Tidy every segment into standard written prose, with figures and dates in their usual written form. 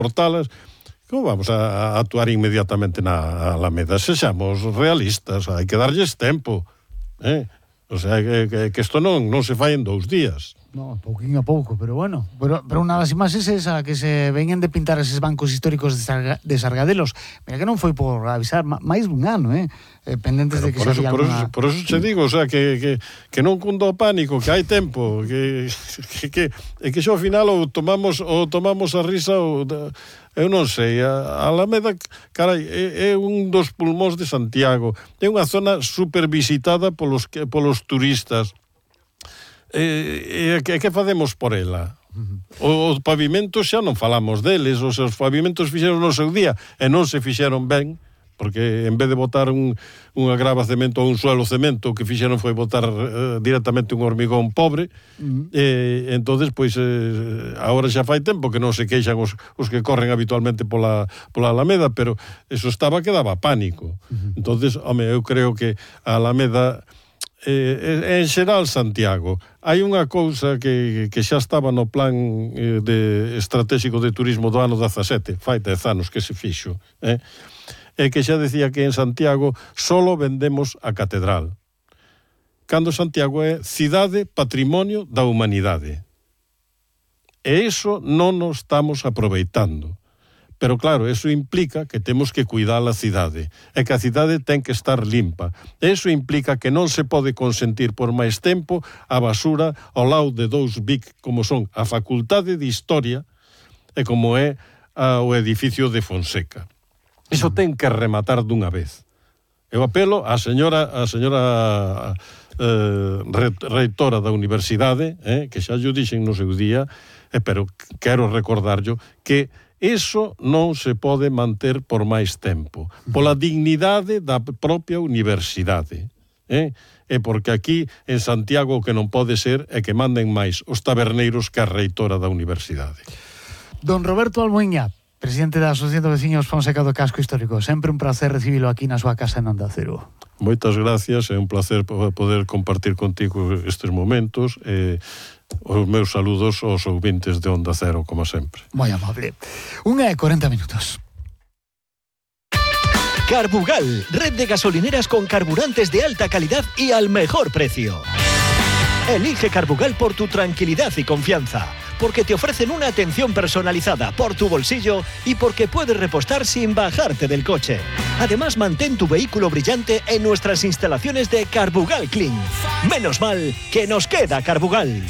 portalas, como vamos a actuar inmediatamente na Alameda? Sexamos realistas, hai que darlles tempo, O sea, que isto non se fai en 2 días. No, pouquinho a pouco, pero bueno. Pero unha das imaxes é esa que se veñen de pintar eses bancos históricos de Sargadelos. Mira que non foi por avisar máis dun ano, pendentes de que se había alguna... Por eso te digo, o sea, que non cunda o pánico, que hai tempo, que xo ao final ou tomamos a risa ou... Eu non sei, a Alameda, carai, é un dos pulmóns de Santiago, é unha zona super visitada polos turistas. Que facemos por ela? Os pavimentos xa non falamos deles, os pavimentos fixeron no seu día e non se fixeron ben, porque en vez de botar unha grava cemento ou un suelo cemento, o que fixeron foi botar directamente un hormigón pobre. Entonces, pois, agora xa fai tempo que non se queixan os que corren habitualmente pola Alameda, pero eso estaba que daba pánico. Entonces, home, eu creo que a Alameda, en xeral Santiago, hai unha cousa que xa estaba no plan estratégico de turismo do ano 17, fai 10 anos que se fixo, é que xa decía que en Santiago solo vendemos a catedral, cando Santiago é cidade patrimonio da humanidade. E iso non nos estamos aproveitando. Pero claro, eso implica que temos que cuidar a cidade, e que a cidade ten que estar limpa. Eso implica que non se pode consentir por máis tempo a basura ao lado de 2 BIC como son a Facultade de Historia e como é o edificio de Fonseca. Iso ten que rematar dunha vez. Eu apelo á señora reitora da universidade, que xa llo dixen no seu día, pero quero recordarllo que iso non se pode manter por máis tempo, pola dignidade da propia universidade. E porque aquí en Santiago o que non pode ser é que manden máis os taberneiros que a reitora da universidade. Don Roberto Almuiña, presidente da Asociación de Veciños Fonseca do Casco Histórico, sempre un placer recibilo aquí na súa casa en Onda Cero. Moitas gracias, é un placer poder compartir contigo estes momentos e os meus saludos aos ouvintes de Onda Cero, como sempre. Moi amable. 1:40 minutos. Carbugal, red de gasolineras con carburantes de alta calidad y al mejor precio. Elige Carbugal por tu tranquilidad y confianza, porque te ofrecen una atención personalizada por tu bolsillo y porque puedes repostar sin bajarte del coche. Además, mantén tu vehículo brillante en nuestras instalaciones de Carbugal Clean. Menos mal que nos queda Carbugal.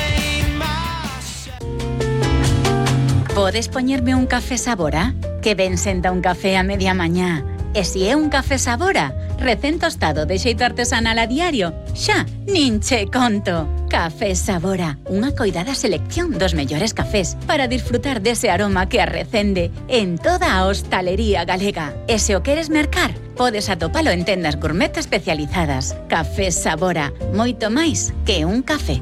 Podes poñerme un café Sabora? Que ben senta un café a media mañá. E se é un café Sabora, recén tostado de xeito artesanal a diario, xa, nin che conto. Café Sabora, unha coidada selección dos mellores cafés para disfrutar dese aroma que arrecende en toda a hostalería galega. E se o queres mercar, podes atopalo en tendas gourmet especializadas. Café Sabora, moito máis que un café.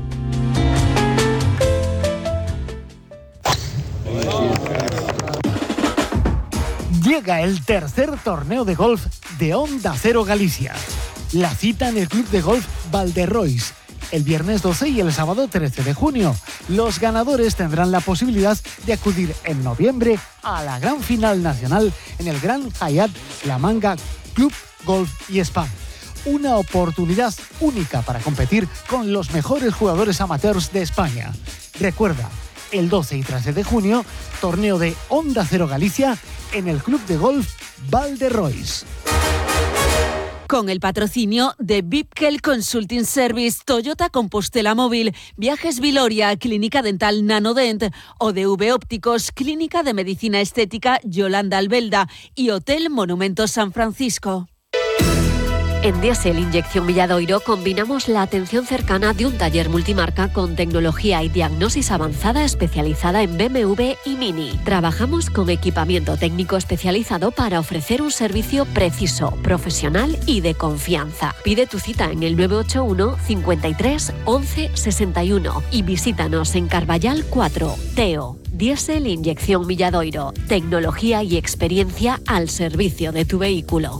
Llega el tercer torneo de golf de Onda Cero Galicia. La cita en el Club de Golf Valderrois, el viernes 12 y el sábado 13 de junio. Los ganadores tendrán la posibilidad de acudir en noviembre a la gran final nacional en el Gran Hyatt La Manga Club Golf y Spa. Una oportunidad única para competir con los mejores jugadores amateurs de España. Recuerda, el 12 y 13 de junio, torneo de Onda Cero Galicia en el Club de Golf Valderrois. Con el patrocinio de Vipkel Consulting Service, Toyota Compostela Móvil, Viajes Viloria, Clínica Dental Nanodent, ODV Ópticos, Clínica de Medicina Estética Yolanda Albelda y Hotel Monumento San Francisco. En Diesel Inyección Villadoiro combinamos la atención cercana de un taller multimarca con tecnología y diagnosis avanzada especializada en BMW y Mini. Trabajamos con equipamiento técnico especializado para ofrecer un servicio preciso, profesional y de confianza. Pide tu cita en el 981 53 11 61 y visítanos en Carballal 4, Teo. Diesel Inyección Villadoiro. Tecnología y experiencia al servicio de tu vehículo.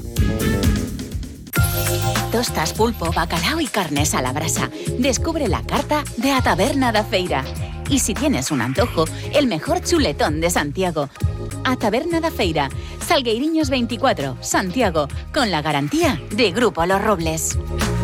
Tostas, pulpo, bacalao y carnes a la brasa. Descubre la carta de A Taberna da Feira. Y si tienes un antojo, el mejor chuletón de Santiago. a Taberna da Feira, Salgueiriños 24, Santiago, con la garantía de Grupo Los Robles.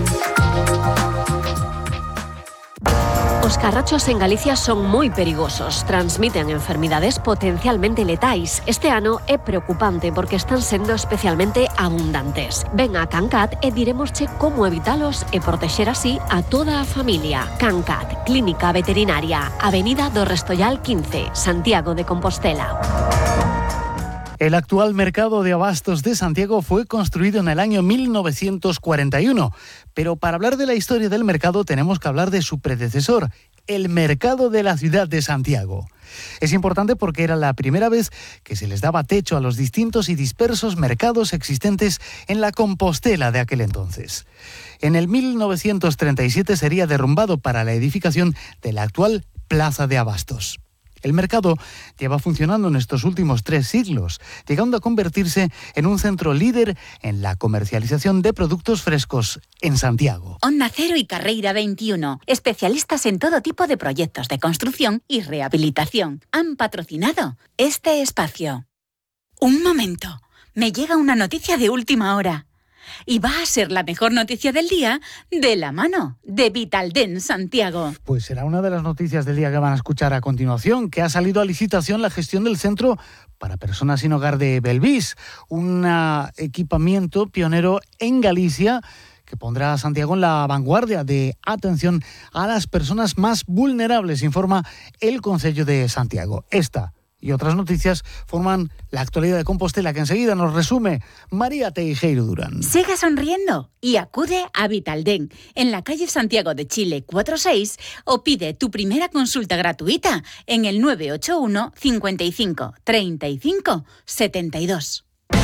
Os carrachos en Galicia son moi perigosos, transmiten enfermidades potencialmente letais. Este ano é preocupante porque están sendo especialmente abundantes. Ven a Cancat e diremosche como evitalos e protexer así a toda a familia. Cancat, Clínica Veterinaria, Avenida do Restollal 15, Santiago de Compostela. El actual mercado de abastos de Santiago fue construido en el año 1941, pero para hablar de la historia del mercado tenemos que hablar de su predecesor, el mercado de la ciudad de Santiago. Es importante porque era la primera vez que se les daba techo a los distintos y dispersos mercados existentes en la Compostela de aquel entonces. En el 1937 sería derrumbado para la edificación de la actual Plaza de Abastos. El mercado lleva funcionando en estos últimos 3 siglos, llegando a convertirse en un centro líder en la comercialización de productos frescos en Santiago. Onda Cero y Carreira 21, especialistas en todo tipo de proyectos de construcción y rehabilitación, han patrocinado este espacio. Un momento, me llega una noticia de última hora. Y va a ser la mejor noticia del día de la mano de Vitaldent Santiago. Pues será una de las noticias del día que van a escuchar a continuación, que ha salido a licitación la gestión del centro para personas sin hogar de Belvís, un equipamiento pionero en Galicia que pondrá a Santiago en la vanguardia de atención a las personas más vulnerables, informa el Concello de Santiago. Esta y otras noticias forman la actualidad de Compostela, que enseguida nos resume María Teijeiro Durán. Siga sonriendo y acude a Vitaldent en la calle Santiago de Chile 46 o pide tu primera consulta gratuita en el 981 55 35 72.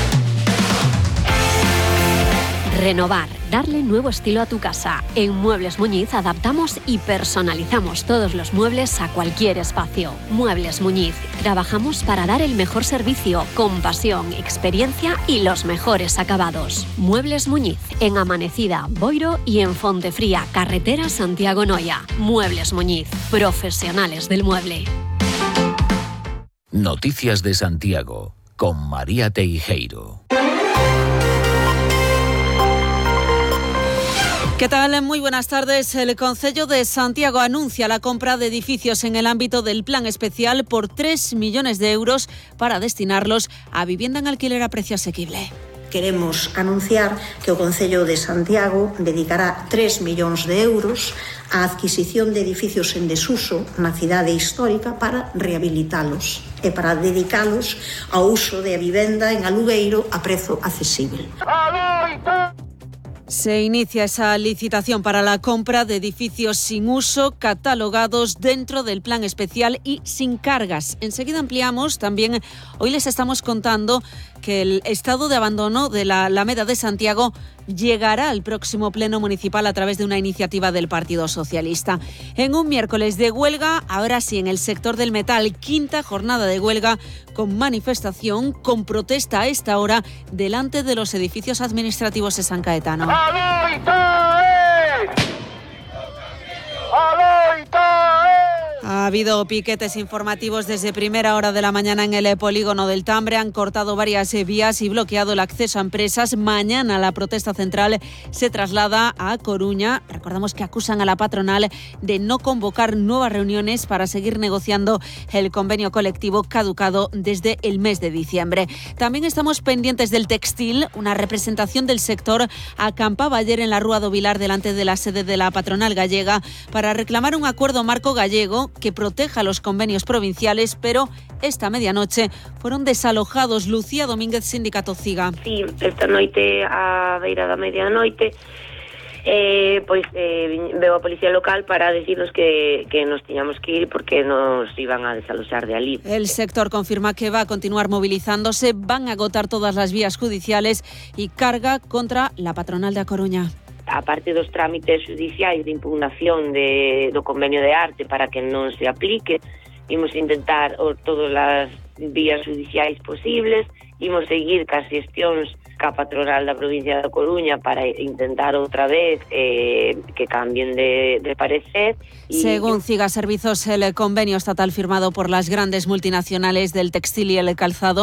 Renovar, darle nuevo estilo a tu casa. En Muebles Muñiz adaptamos y personalizamos todos los muebles a cualquier espacio. Muebles Muñiz, trabajamos para dar el mejor servicio, con pasión, experiencia y los mejores acabados. Muebles Muñiz, en Amanecida, Boiro y en Fontefría, carretera Santiago-Noia. Muebles Muñiz, profesionales del mueble. Noticias de Santiago, con María Teijeiro. ¿Qué tal? Muy buenas tardes. El Concello de Santiago anuncia la compra de edificios en el ámbito del Plan Especial por 3 millones de euros para destinarlos a vivienda en alquiler a precio asequible. Queremos anunciar que o Concello de Santiago dedicará 3 millóns de euros á adquisición de edificios en desuso na cidade histórica para rehabilitalos e para dedicalos ao uso de vivenda en alugueiro a prezo accesible. Se inicia esa licitación para la compra de edificios sin uso, catalogados dentro del Plan Especial y sin cargas. Enseguida ampliamos también, hoy les estamos contando que el estado de abandono de la Alameda de Santiago llegará al próximo pleno municipal a través de una iniciativa del Partido Socialista. En un miércoles de huelga, ahora sí en el sector del metal, 5ª jornada de huelga con manifestación, con protesta a esta hora delante de los edificios administrativos de San Caetano. Ha habido piquetes informativos desde primera hora de la mañana en el polígono del Tambre. Han cortado varias vías y bloqueado el acceso a empresas. Mañana la protesta central se traslada a Coruña. Recordamos que acusan a la patronal de no convocar nuevas reuniones para seguir negociando el convenio colectivo caducado desde el mes de diciembre. También estamos pendientes del textil. Una representación del sector acampaba ayer en la Rúa do Vilar delante de la sede de la patronal gallega para reclamar un acuerdo marco gallego que proteja los convenios provinciales, pero esta medianoche fueron desalojados. Lucía Domínguez, sindicato CIGA. Sí, esta noite a beira da medianoite veo a policía local para decirnos que nos tiñamos que ir porque nos iban a desalojar de alí. El sector confirma que va a continuar movilizándose, van a agotar todas las vías judiciales y carga contra la patronal da Coruña. A parte dos trámites judiciais de impugnación do convenio de arte para que non se aplique, imos intentar todas as vías judiciais posibles, imos seguir cas xestións ca patronal da provincia da Coruña para intentar outra vez que cambien de parecer. Según CIGA Servizos, el convenio estatal firmado por las grandes multinacionales del textil y el calzado